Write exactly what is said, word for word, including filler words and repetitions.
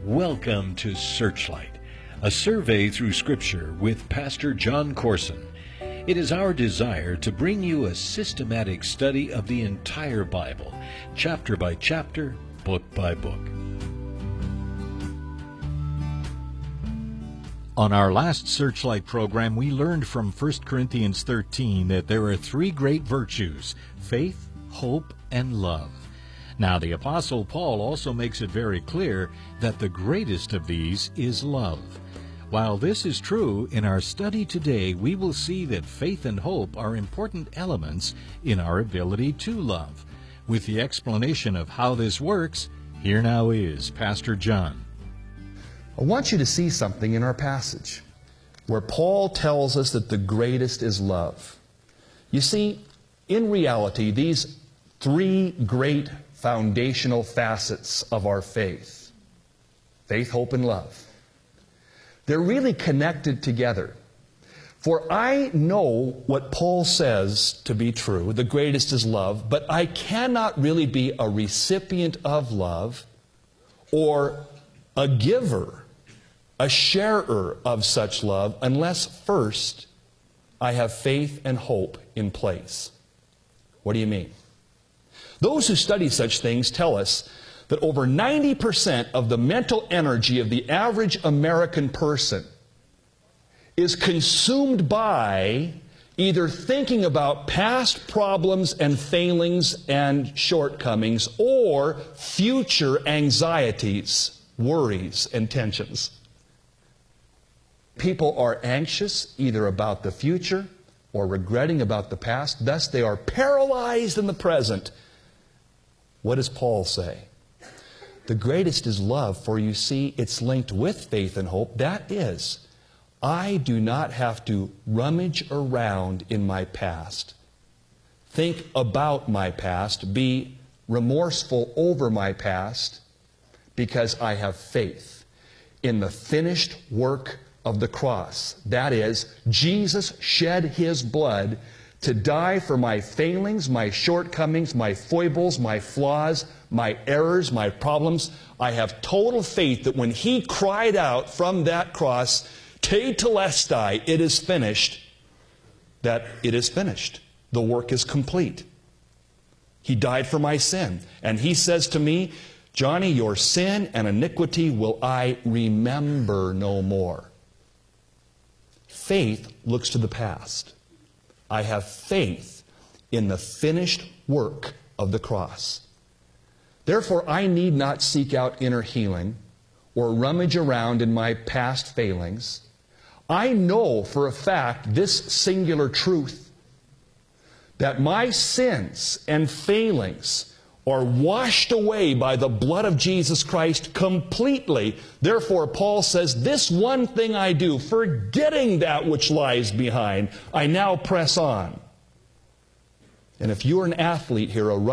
Welcome to Searchlight, a survey through Scripture with Pastor John Corson. It is our desire to bring you a systematic study of the entire Bible, chapter by chapter, book by book. On our last Searchlight program, we learned from First Corinthians thirteen that there are three great virtues: faith, hope, and love. Now, the Apostle Paul also makes it very clear that the greatest of these is love. While this is true, in our study today, we will see that faith and hope are important elements in our ability to love. With the explanation of how this works, here now is Pastor John. I want you to see something in our passage where Paul tells us that the greatest is love. You see, in reality, these three great foundational facets of our faith, faith, hope, and love, they're really connected together. For I know what Paul says to be true, the greatest is love, but I cannot really be a recipient of love or a giver, a sharer of such love, unless first I have faith and hope in place. What do you mean? Those who study such things tell us that over ninety percent of the mental energy of the average American person is consumed by either thinking about past problems and failings and shortcomings or future anxieties, worries, and tensions. People are anxious either about the future or regretting about the past. Thus, they are paralyzed in the present. What does Paul say? The greatest is love, for you see, it's linked with faith and hope. That is, I do not have to rummage around in my past, think about my past, be remorseful over my past, because I have faith in the finished work of the cross. That is, Jesus shed His blood to die for my failings, my shortcomings, my foibles, my flaws, my errors, my problems. I have total faith that when He cried out from that cross, Te Telestai, it is finished, that it is finished. The work is complete. He died for my sin. And He says to me, Johnny, your sin and iniquity will I remember no more. Faith looks to the past. I have faith in the finished work of the cross. Therefore, I need not seek out inner healing or rummage around in my past failings. I know for a fact this singular truth, that my sins and failings are washed away by the blood of Jesus Christ completely. Therefore, Paul says, this one thing I do, forgetting that which lies behind, I now press on. And if you're an athlete here, a